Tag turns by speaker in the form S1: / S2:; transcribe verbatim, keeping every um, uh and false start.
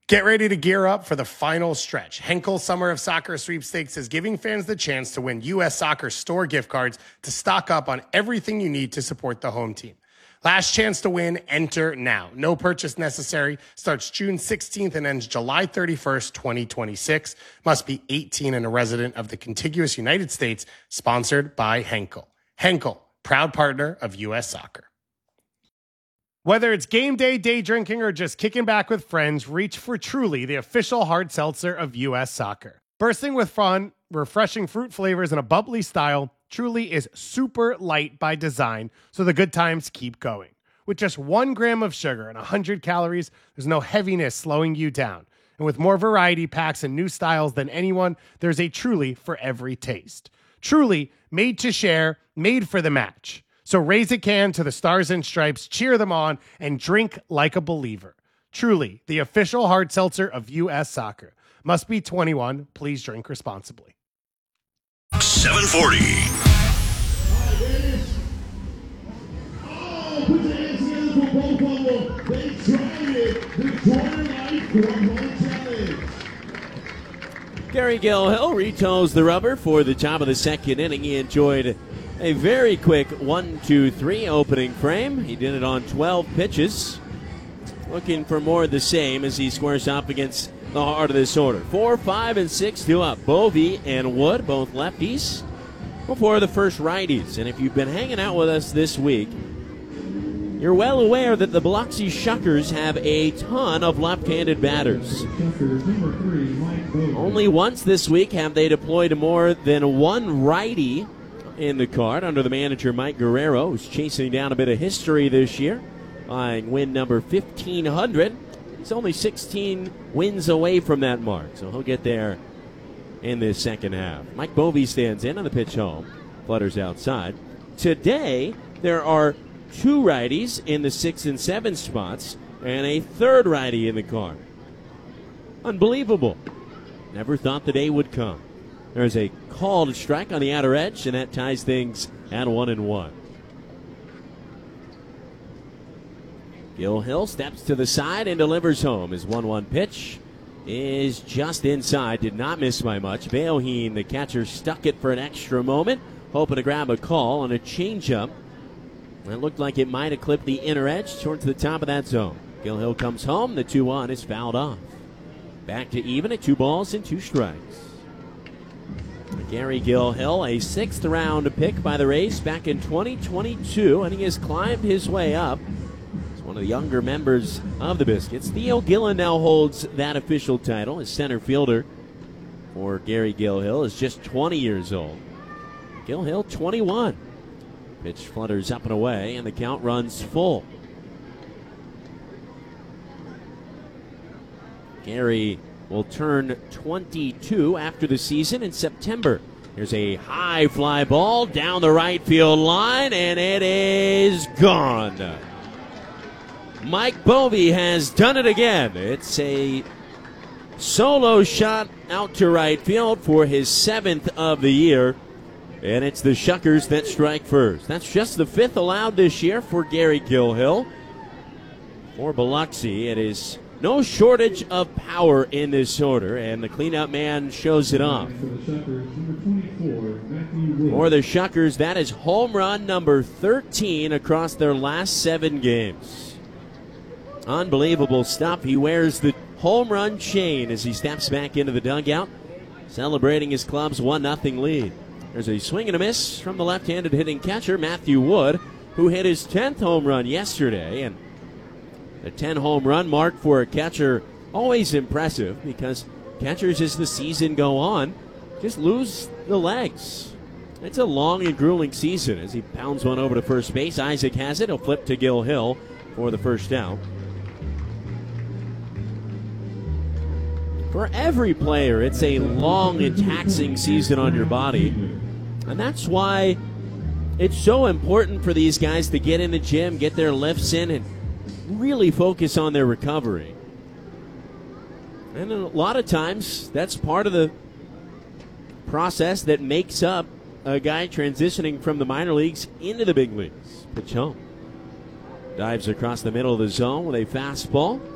S1: Get ready to gear up for the final stretch. Henkel Summer of Soccer Sweepstakes is giving fans the chance to win U S Soccer store gift cards to stock up on everything you need to support the home team. Last chance to win, enter now. No purchase necessary. Starts June sixteenth and ends July thirty-first, twenty twenty-six. Must be eighteen and a resident of the contiguous United States. Sponsored by Henkel. Henkel, proud partner of U S Soccer. Whether it's game day, day drinking, or just kicking back with friends, reach for Truly, the official hard seltzer of U S Soccer. Bursting with fun, refreshing fruit flavors, and a bubbly style, Truly is super light by design, so the good times keep going. With just one gram of sugar and one hundred calories, there's no heaviness slowing you down. And with more variety packs and new styles than anyone, there's a Truly for every taste. Truly, made to share, made for the match. So raise a can to the Stars and Stripes, cheer them on, and drink like a believer. Truly, the official hard seltzer of U S Soccer. Must be twenty-one. Please drink responsibly.
S2: seven forty.
S3: Oh, put your hands together for both of them. They tried it. The Corner Life One Hole Challenge.
S4: Gary Gilhill retoes the rubber for the top of the second inning. He enjoyed a very quick one two three opening frame. He did it on twelve pitches. Looking for more of the same as he squares up against the heart of this order. Four, five, and six, two up. Bovee and Wood, both lefties, before the first righties. And if you've been hanging out with us this week, you're well aware that the Biloxi Shuckers have a ton of left-handed batters. Only once this week have they deployed more than one righty in the card under the manager Mike Guerrero, who's chasing down a bit of history this year, eyeing win number fifteen hundred. He's only sixteen wins away from that mark, so he'll get there in this second half. Mike Bovee stands in on the pitch home, flutters outside. Today, there are two righties in the six and seven spots and a third righty in the card. Unbelievable. Never thought the day would come. There's a called strike on the outer edge, and that ties things at one and one. Gilhill steps to the side and delivers home. His one one pitch is just inside. Did not miss by much. Beoheen, the catcher, stuck it for an extra moment, hoping to grab a call on a changeup. It looked like it might have clipped the inner edge towards the top of that zone. Gilhill comes home. The two one is fouled off. Back to even at two balls and two strikes. Gary Gilhill, a sixth round pick by the Rays back in twenty twenty-two, and he has climbed his way up. He's one of the younger members of the Biscuits. Theo Gillen now holds that official title. His center fielder for Gary Gilhill is just twenty years old. Gilhill, twenty-one. Pitch flutters up and away, and the count runs full. Gary will turn twenty-two after the season in September. Here's a high fly ball down the right field line, and it is gone. Mike Bovee has done it again. It's a solo shot out to right field for his seventh of the year, and it's the Shuckers that strike first. That's just the fifth allowed this year for Gary Gilhill. For Biloxi, it is no shortage of power in this order, and the cleanup man shows it off. For the Shuckers, that is home run number thirteen across their last seven games. Unbelievable stuff. He wears the home run chain as he steps back into the dugout, celebrating his club's one nothing lead. There's a swing and a miss from the left-handed hitting catcher, Matthew Wood, who hit his tenth home run yesterday, and the ten home run mark for a catcher, always impressive because catchers, as the season go on, just lose the legs. It's a long and grueling season as he pounds one over to first base. Isaac has it. He'll flip to Gilhill for the first out. For every player, it's a long and taxing season on your body. And that's why it's so important for these guys to get in the gym, get their lifts in, and really focus on their recovery. And a lot of times, that's part of the process that makes up a guy transitioning from the minor leagues into the big leagues. Pitch home. Dives across the middle of the zone with a fastball.